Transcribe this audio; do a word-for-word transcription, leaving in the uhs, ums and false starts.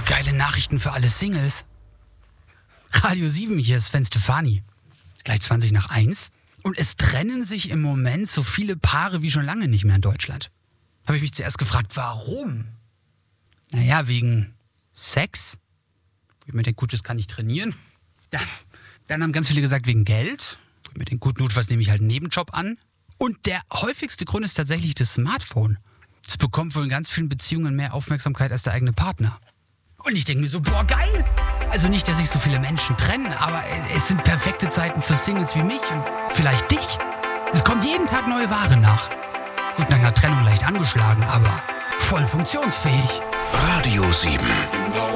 Geile Nachrichten für alle Singles. Radio sieben, hier ist Sven Stefani. Gleich zwanzig nach eins. Und es trennen sich im Moment so viele Paare wie schon lange nicht mehr in Deutschland. Habe ich mich zuerst gefragt, warum? Naja, wegen Sex. Ich mir denke, gut, das kann ich trainieren. Dann, dann haben ganz viele gesagt, wegen Geld. Ich mir denke, gut, notfalls nehme ich halt einen Nebenjob an. Und der häufigste Grund ist tatsächlich das Smartphone. Es bekommt wohl in ganz vielen Beziehungen mehr Aufmerksamkeit als der eigene Partner. Und ich denke mir so, boah, geil! Also nicht, dass sich so viele Menschen trennen, aber es sind perfekte Zeiten für Singles wie mich und vielleicht dich. Es kommt jeden Tag neue Ware nach. Gut, nach einer Trennung leicht angeschlagen, aber voll funktionsfähig. Radio sieben.